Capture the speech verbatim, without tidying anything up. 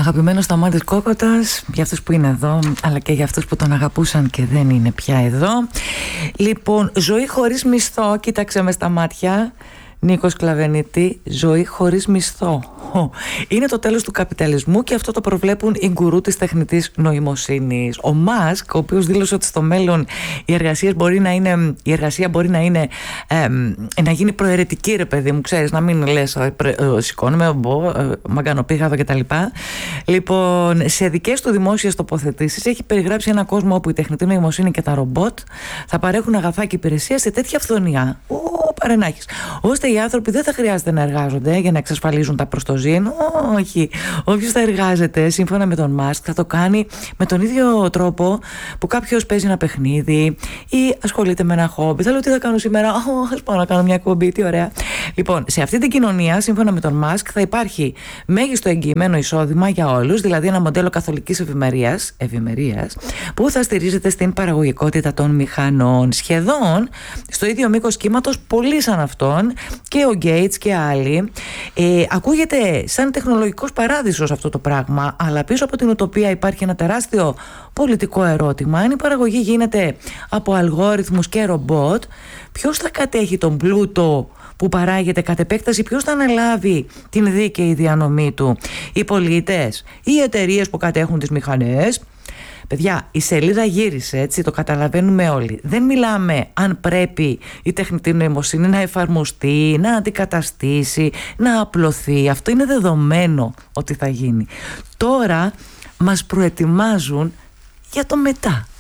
Αγαπημένος Σταμάτης Κόκοτας, για αυτούς που είναι εδώ, αλλά και για αυτούς που τον αγαπούσαν και δεν είναι πια εδώ. Λοιπόν, ζωή χωρίς μισθό, κοίταξε με στα μάτια, Νίκος Κλαβενίτη, ζωή χωρίς μισθό. Είναι το τέλος του καπιταλισμού και αυτό το προβλέπουν οι γκουρού της τεχνητής νοημοσύνης. Ο Μάσκ, ο οποίος δήλωσε ότι στο μέλλον η εργασία μπορεί να είναι, η εργασία μπορεί να, είναι ε, να γίνει προαιρετική, ρε παιδί μου, ξέρεις, να μην λες σηκώνομαι, μπω, μαγκανοπήγαδο κτλ. Λοιπόν, σε δικές του δημόσιες τοποθετήσεις έχει περιγράψει ένα κόσμο όπου η τεχνητή νοημοσύνη και τα ρομπότ θα παρέχουν αγαθά και υπηρεσίες σε τέτοια αυθονία. Ω, παρενάχεις. Ώστε οι άνθρωποι δεν θα χρειάζεται να εργάζονται για να εξασφαλίζουν τα προστοζήν. Όχι. Όποιος θα εργάζεται, σύμφωνα με τον Μάσκ, θα το κάνει με τον ίδιο τρόπο που κάποιος παίζει ένα παιχνίδι ή ασχολείται με ένα χόμπι. Θα λέω τι θα κάνω σήμερα. Ας πάω να κάνω μια εκπομπή. Τι ωραία. Λοιπόν, σε αυτή την κοινωνία, σύμφωνα με τον Μάσκ, θα υπάρχει μέγιστο εγγυημένο εισόδημα για όλους, δηλαδή ένα μοντέλο καθολικής ευημερίας, ευημερίας που θα στηρίζεται στην παραγωγικότητα των μηχανών. Σχεδόν στο ίδιο μήκος κύματος, πολλοί σαν αυτόν και ο Γκέιτς και άλλοι. Ε, ακούγεται σαν τεχνολογικός παράδεισος αυτό το πράγμα, αλλά πίσω από την ουτοπία υπάρχει ένα τεράστιο πολιτικό ερώτημα. Αν η παραγωγή γίνεται από αλγόριθμους και ρομπότ, ποιος θα κατέχει τον πλούτο που παράγεται κατ' επέκταση, ποιος θα αναλάβει την δίκαιη διανομή του? Οι πολίτες, οι εταιρείες που κατέχουν τις μηχανές? Παιδιά, η σελίδα γύρισε, έτσι, το καταλαβαίνουμε όλοι. Δεν μιλάμε αν πρέπει η τεχνητή νοημοσύνη να εφαρμοστεί, να αντικαταστήσει, να απλωθεί. Αυτό είναι δεδομένο ότι θα γίνει. Τώρα μας προετοιμάζουν για το μετά.